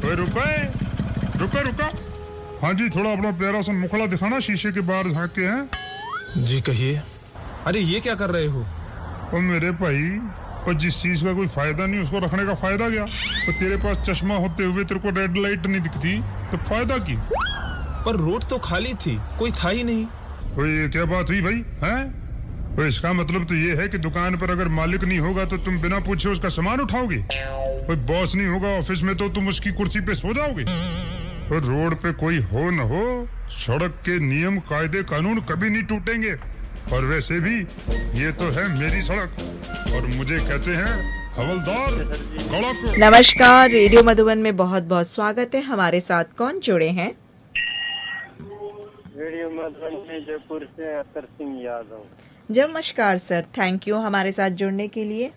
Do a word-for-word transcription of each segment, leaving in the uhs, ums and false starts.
ओए रुको रुको रुको। हाँ जी, थोड़ा अपना प्यारा सा मुखड़ा दिखाना, शीशे के बाहर झांक के। हैं जी कहिए। अरे ये क्या कर रहे हो? ओ मेरे भाई, और जिस चीज का कोई फायदा नहीं उसको रखने का फायदा क्या? तो तेरे पास चश्मा होते हुए तेरे को रेड लाइट नहीं दिखती तो फायदा की? पर रोड तो खाली थी, कोई था ही नहीं। ओ ये क्या बात हुई भाई? हैं तो इसका मतलब तो ये है कि दुकान पर अगर मालिक नहीं होगा तो तुम बिना पूछे उसका सामान उठाओगे। कोई बॉस नहीं होगा ऑफिस में तो तुम उसकी कुर्सी पे सो जाओगे। तो रोड पे कोई हो न हो, सड़क के नियम कायदे कानून कभी नहीं टूटेंगे। और वैसे भी ये तो है मेरी सड़क और मुझे कहते हैं हवलदार कड़क। नमस्कार, रेडियो मधुबन में बहुत बहुत स्वागत है। हमारे साथ कौन जुड़े हैं? रेडियो मधुबन में जयपुर से अतर सिंह यादव। नमस्कार सर, थैंक यू हमारे साथ जुड़ने के लिए।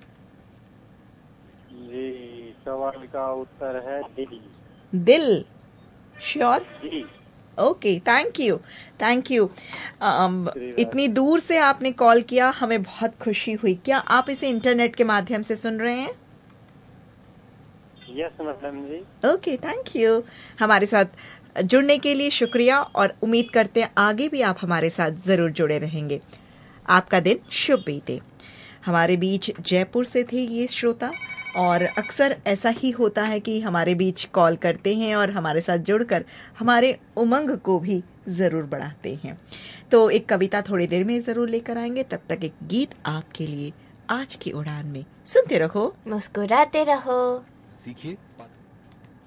जी, सवाल का उत्तर है दिल। दिल? Sure? Ji. Okay, thank you thank you. इतनी दूर से आपने कॉल किया, हमें बहुत खुशी हुई। क्या आप इसे इंटरनेट के माध्यम से सुन रहे हैं? Yes madam ji. Okay, thank you. हमारे साथ जुड़ने के लिए शुक्रिया और उम्मीद करते हैं आगे भी आप हमारे साथ जरूर जुड़े रहेंगे। आपका दिन शुभ बीते। हमारे बीच जयपुर से थे ये श्रोता, और अक्सर ऐसा ही होता है कि हमारे बीच कॉल करते हैं और हमारे साथ जुड़कर हमारे उमंग को भी ज़रूर बढ़ाते हैं। तो एक कविता थोड़ी देर में ज़रूर लेकर आएंगे, तब तक एक गीत आपके लिए आज की उड़ान में। सुनते रहो, मुस्कुराते रहो। सीखिए।